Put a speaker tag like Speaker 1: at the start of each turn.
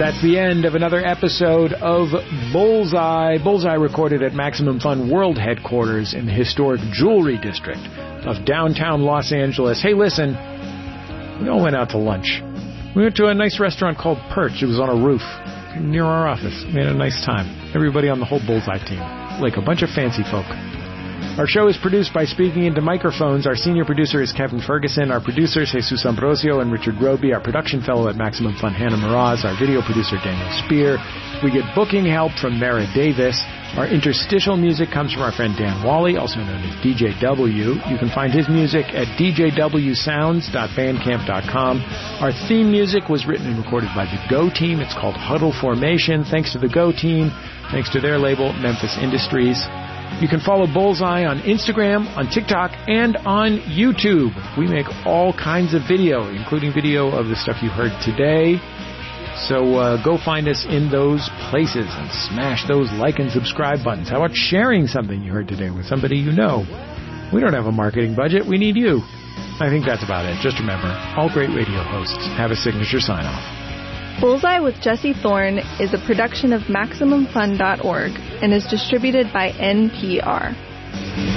Speaker 1: That's the end of another episode of Bullseye. Bullseye recorded at Maximum Fun World Headquarters in the historic Jewelry District of downtown Los Angeles. Hey, listen, we all went out to lunch. We went to a nice restaurant called Perch. It was on a roof near our office. We had a nice time. Everybody on the whole Bullseye team. Like a bunch of fancy folk. Our show is produced by Speaking Into Microphones. Our senior producer is Kevin Ferguson. Our producers, Jesus Ambrosio and Richard Roby. Our production fellow at Maximum Fun, Hannah Meraz. Our video producer, Daniel Spear. We get booking help from Mara Davis. Our interstitial music comes from our friend Dan Wally, also known as DJ W. You can find his music at djwsounds.bandcamp.com. Our theme music was written and recorded by the Go Team. It's called Huddle Formation. Thanks to the Go Team. Thanks to their label, Memphis Industries. You can follow Bullseye on Instagram, on TikTok, and on YouTube. We make all kinds of video, including video of the stuff you heard today. So go find us in those places and smash those like and subscribe buttons. How about sharing something you heard today with somebody you know? We don't have a marketing budget. We need you. I think that's about it. Just remember, all great radio hosts have a signature sign-off.
Speaker 2: Bullseye with Jesse Thorne is a production of MaximumFun.org and is distributed by NPR.